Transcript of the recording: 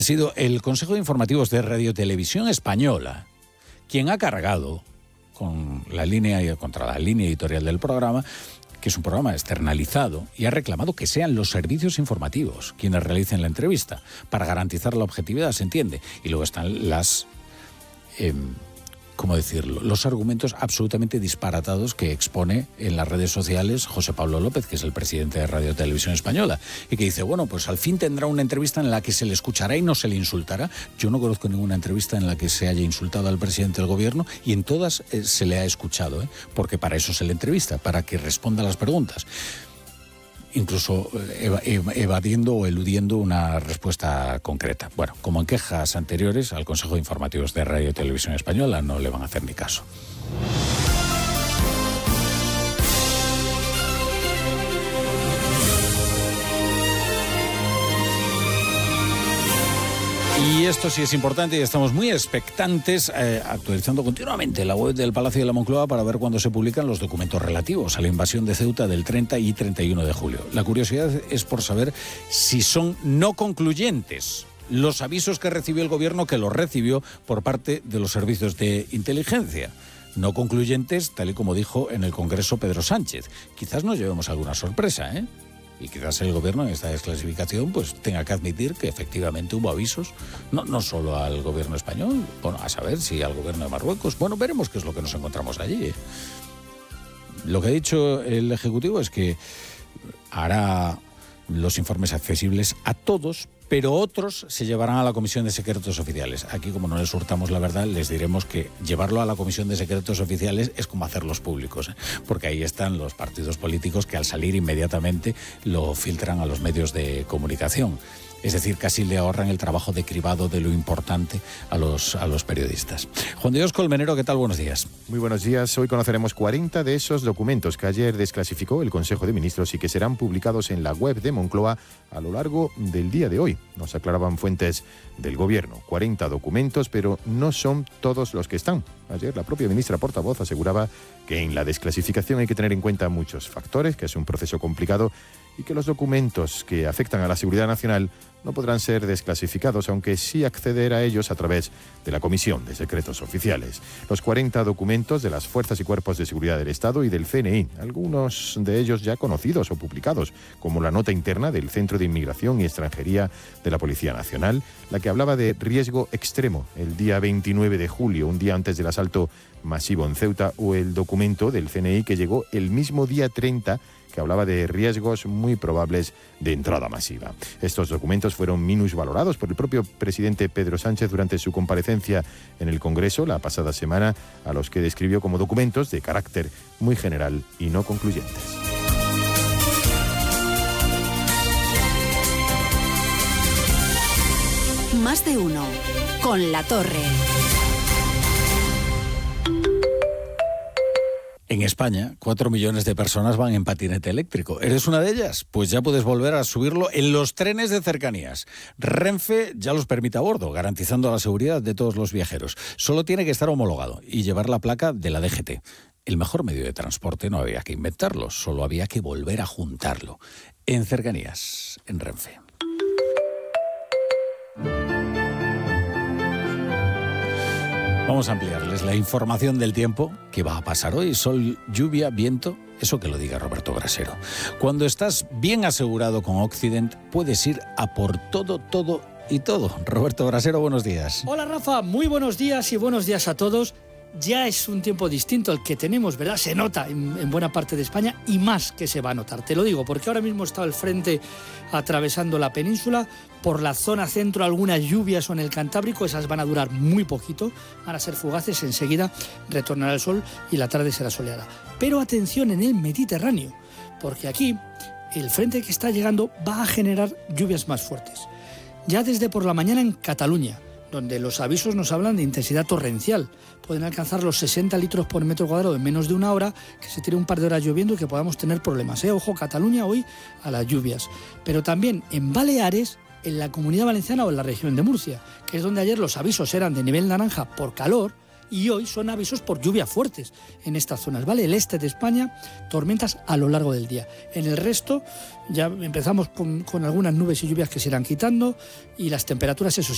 Ha sido el Consejo de Informativos de Radio Televisión Española quien ha cargado contra la línea editorial del programa, que es un programa externalizado, y ha reclamado que sean los servicios informativos quienes realicen la entrevista, para garantizar la objetividad, se entiende. Y luego están los argumentos absolutamente disparatados que expone en las redes sociales José Pablo López, que es el presidente de Radio Televisión Española, y que dice, bueno, pues al fin tendrá una entrevista en la que se le escuchará y no se le insultará. Yo no conozco ninguna entrevista en la que se haya insultado al presidente del gobierno, y en todas se le ha escuchado, porque para eso se le entrevista, para que responda a las preguntas, incluso evadiendo o eludiendo una respuesta concreta. Bueno, como en quejas anteriores, al Consejo de Informativos de Radio y Televisión Española no le van a hacer ni caso. Y esto sí es importante y estamos muy expectantes, actualizando continuamente la web del Palacio de la Moncloa para ver cuándo se publican los documentos relativos a la invasión de Ceuta del 30 y 31 de julio. La curiosidad es por saber si son no concluyentes los avisos que recibió el gobierno, que los recibió por parte de los servicios de inteligencia. No concluyentes, tal y como dijo en el Congreso Pedro Sánchez. Quizás nos llevemos alguna sorpresa, Y quizás el gobierno en esta desclasificación pues tenga que admitir que efectivamente hubo avisos, no solo al gobierno español, bueno, a saber si al gobierno de Marruecos. Bueno, veremos qué es lo que nos encontramos allí. Lo que ha dicho el Ejecutivo es que hará los informes accesibles a todos, pero otros se llevarán a la Comisión de Secretos Oficiales. Aquí, como no les hurtamos la verdad, les diremos que llevarlo a la Comisión de Secretos Oficiales es como hacerlos públicos, porque ahí están los partidos políticos que al salir inmediatamente lo filtran a los medios de comunicación. Es decir, casi le ahorran el trabajo de cribado de lo importante a los periodistas. Juan Dios Colmenero, ¿qué tal? Buenos días. Muy buenos días. Hoy conoceremos 40 de esos documentos que ayer desclasificó el Consejo de Ministros y que serán publicados en la web de Moncloa a lo largo del día de hoy. Nos aclaraban fuentes del Gobierno. 40 documentos, pero no son todos los que están. Ayer la propia ministra portavoz aseguraba que en la desclasificación hay que tener en cuenta muchos factores, que es un proceso complicado y que los documentos que afectan a la seguridad nacional no podrán ser desclasificados, aunque sí acceder a ellos a través de la Comisión de Secretos Oficiales. Los 40 documentos de las Fuerzas y Cuerpos de Seguridad del Estado y del CNI, algunos de ellos ya conocidos o publicados, como la nota interna del Centro de Inmigración y Extranjería de la Policía Nacional, la que hablaba de riesgo extremo el día 29 de julio, un día antes del asalto masivo en Ceuta, o el documento del CNI que llegó el mismo día 30, que hablaba de riesgos muy probables de entrada masiva. Estos documentos fueron minusvalorados por el propio presidente Pedro Sánchez durante su comparecencia en el Congreso la pasada semana, a los que describió como documentos de carácter muy general y no concluyentes. Más de uno, con La Torre. En España, 4 millones de personas van en patinete eléctrico. ¿Eres una de ellas? Pues ya puedes volver a subirlo en los trenes de cercanías. Renfe ya los permite a bordo, garantizando la seguridad de todos los viajeros. Solo tiene que estar homologado y llevar la placa de la DGT. El mejor medio de transporte no había que inventarlo, solo había que volver a juntarlo. En cercanías, en Renfe. Vamos a ampliarles la información del tiempo que va a pasar hoy. Sol, lluvia, viento, eso que lo diga Roberto Brasero. Cuando estás bien asegurado con Occident, puedes ir a por todo y todo. Roberto Brasero, buenos días. Hola Rafa, muy buenos días y buenos días a todos. Ya es un tiempo distinto el que tenemos, ¿verdad? Se nota en buena parte de España y más que se va a notar. Te lo digo porque ahora mismo está el frente atravesando la península. Por la zona centro algunas lluvias o en el Cantábrico, esas van a durar muy poquito, van a ser fugaces, enseguida retornará el sol y la tarde será soleada. Pero atención en el Mediterráneo, porque aquí el frente que está llegando va a generar lluvias más fuertes. Ya desde por la mañana en Cataluña, donde los avisos nos hablan de intensidad torrencial. Pueden alcanzar los 60 litros por metro cuadrado en menos de una hora, que se tire un par de horas lloviendo y que podamos tener problemas. Ojo, Cataluña hoy a las lluvias. Pero también en Baleares, en la Comunidad Valenciana o en la región de Murcia, que es donde ayer los avisos eran de nivel naranja por calor, y hoy son avisos por lluvias fuertes en estas zonas, ¿vale? El este de España, tormentas a lo largo del día. En el resto ya empezamos con algunas nubes y lluvias que se irán quitando y las temperaturas, eso sí,